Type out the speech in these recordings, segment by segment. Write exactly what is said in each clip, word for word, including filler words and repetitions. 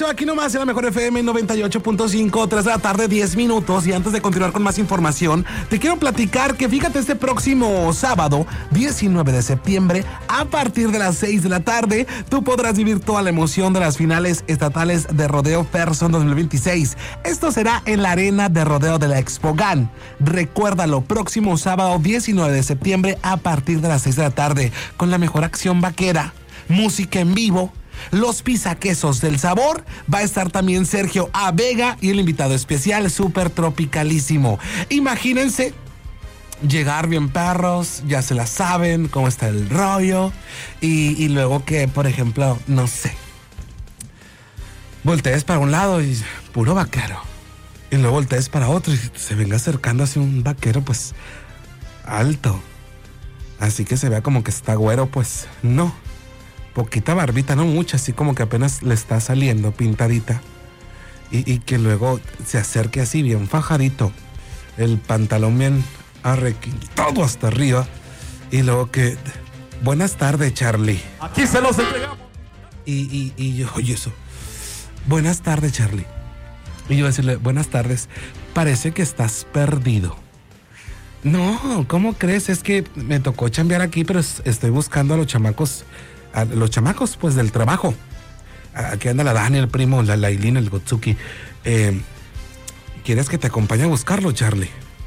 regreso aquí nomás en la Mejor F M noventa y ocho punto cinco, tres de la tarde, diez minutos. Y antes de continuar con más información, te quiero platicar que fíjate, este próximo sábado, diecinueve de septiembre, a partir de las seis de la tarde, tú podrás vivir toda la emoción de las finales estatales de Rodeo Person dos mil veintiséis. Esto será en la arena de rodeo de la Expogan. Recuérdalo, próximo sábado, diecinueve de septiembre, a partir de las seis de la tarde, con la mejor acción vaquera, música en vivo, los pisaquesos del sabor. Va a estar también Sergio A. Vega y el invitado especial, súper tropicalísimo. Imagínense llegar bien perros, ya se la saben, cómo está el rollo. Y, y luego que, por ejemplo, no sé, voltees para un lado y puro vaquero. Y luego voltees para otro y se venga acercando hacia un vaquero, pues, alto. Así que se vea como que está güero, pues, no. Poquita barbita, no mucha, así como que apenas le está saliendo pintadita. Y, y que luego se acerque así bien fajadito, el pantalón bien arrequintado hasta arriba. Y luego que, buenas tardes, Charlie. Aquí se los entregamos. Y, y, y yo, oye eso, buenas tardes, Charlie. Y yo decirle, buenas tardes, parece que estás perdido. No, ¿cómo crees? Es que me tocó chambear aquí, pero estoy buscando a los chamacos, a los chamacos, pues, del trabajo. Aquí anda la Dani, el primo, la Lailín, el Gotsuki. Eh, ¿Quieres que te acompañe a buscarlo, Charlie?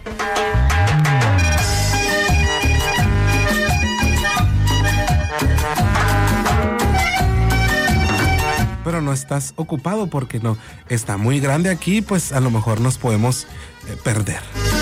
Pero no estás ocupado porque no está muy grande aquí, pues a lo mejor nos podemos eh, perder.